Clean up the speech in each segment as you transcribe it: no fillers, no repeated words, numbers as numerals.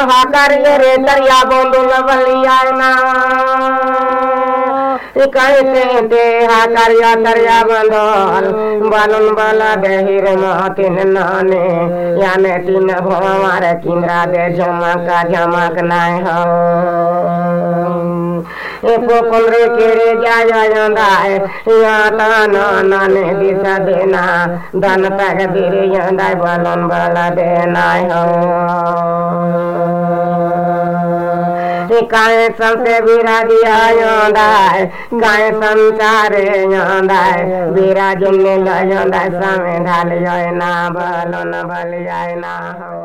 हाकर ये रे तरिया बोंदुल बलिया ना कहते ते हाकर या तरिया बंदोल बालुन बाला बेहिर मातिन नाने याने तीन हमारे किंद्रा दे झमक नाय हो एको कुमरे केरे जाय या ताना नाने दिशा देना धन तक दिरे यंदाय बालुन बाला देनाय हो काए संसे विराजी आयोंदाय काए संसारे योंदाय विराजन ने लयोंदाय समय ढाल योय ना भलो न भलियाय ना हो।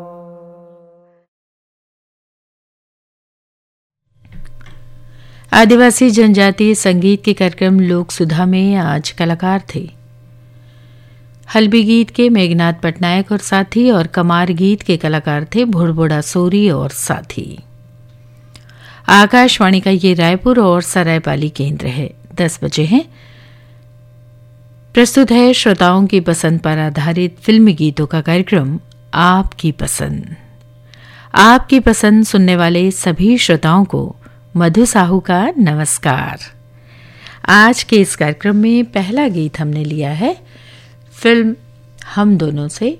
आदिवासी जनजातीय संगीत के कार्यक्रम लोक सुधा में आज कलाकार थे हल्बी गीत के मेघनाथ पटनायक और साथी और कमार गीत के कलाकार थे भुड़बुड़ा सोरी और साथी। आकाशवाणी का ये रायपुर और सरायपाली केंद्र है। 10 बजे हैं। प्रस्तुत है श्रोताओं की पसंद पर आधारित फिल्मी गीतों का कार्यक्रम आपकी पसंद। आपकी पसंद सुनने वाले सभी श्रोताओं को मधु साहू का नमस्कार। आज के इस कार्यक्रम में पहला गीत हमने लिया है फिल्म हम दोनों से,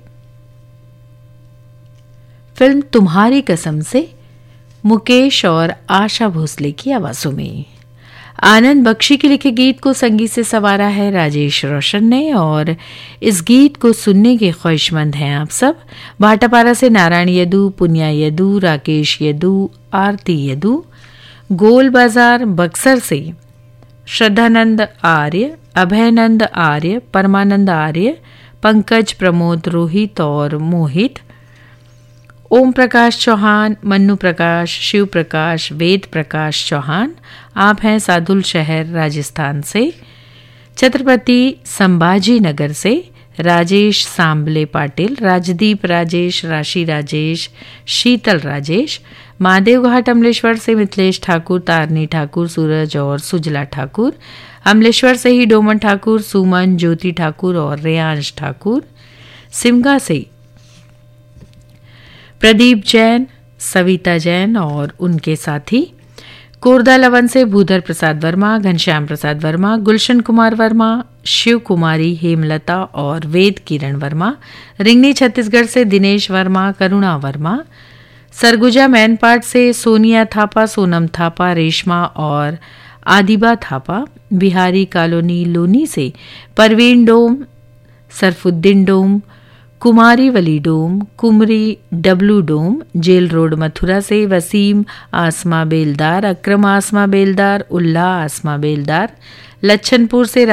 फिल्म तुम्हारी कसम से मुकेश और आशा भोसले की आवाजों में। आनंद बख्शी के लिखे गीत को संगीत से संवारा है राजेश रोशन ने और इस गीत को सुनने के ख्वाहिशमंद हैं आप सब। भाटापारा से नारायण यदू, पुनिया यदू, राकेश यदू, आरती यदू, गोल बाजार बक्सर से श्रद्धानंद आर्य, अभयनंद आर्य, परमानंद आर्य, पंकज, प्रमोद, रोहित और मोहित, ओम प्रकाश चौहान, मन्नू प्रकाश, शिव प्रकाश, वेद प्रकाश चौहान। आप हैं सादुल शहर राजस्थान से। छत्रपति संभाजी नगर से राजेश सांबले पाटिल, राजदीप राजेश, राशि राजेश, शीतल राजेश। महादेव घाट अमलेश्वर से मिथिलेश ठाकुर, तारनी ठाकुर, सूरज और सुजला ठाकुर। अमलेश्वर से ही डोमन ठाकुर, सुमन, ज्योति ठाकुर और रेयांश ठाकुर। सिमगा से प्रदीप जैन, सविता जैन और उनके साथी। कोरदा लवन से भूधर प्रसाद वर्मा, घनश्याम प्रसाद वर्मा, गुलशन कुमार वर्मा, शिव कुमारी, हेमलता और वेद किरण वर्मा। रिंगनी छत्तीसगढ़ से दिनेश वर्मा, करुणा वर्मा। सरगुजा मैनपाट से सोनिया थापा, सोनम थापा, रेशमा और आदिबा थापा। बिहारी कॉलोनी लोनी से परवीन डोम, सरफुद्दीन डोम, कुमारी वली डोम, कुमरी डब्लू डोम। जेल रोड मथुरा से वसीम आसमा बेलदार, अक्रम आसमा बेलदार, उल्ला आसमा बेलदार। लच्छनपुर से